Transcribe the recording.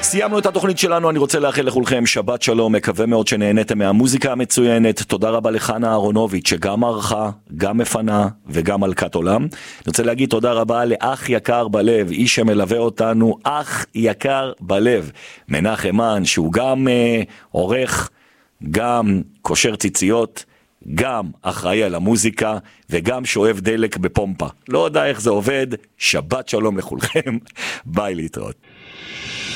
סיימנו את התוכנית שלנו, אני רוצה לאחל לכולכם שבת שלום, מקווה מאוד שנהנתם מהמוזיקה המצוינת. תודה רבה לחנה אהרונוביץ' שגם ערכה, גם מפנה וגם מלכת עולם. אני רוצה להגיד תודה רבה לאח יקר בלב, איש שמלווה אותנו, אח יקר בלב, מנחם מן, שהוא גם עורך, גם קושר ציציות, גם אחראי על המוזיקה וגם שואב דלק בפומפה. לא יודע איך זה עובד. שבת שלום לכולכם, ביי, להתראות.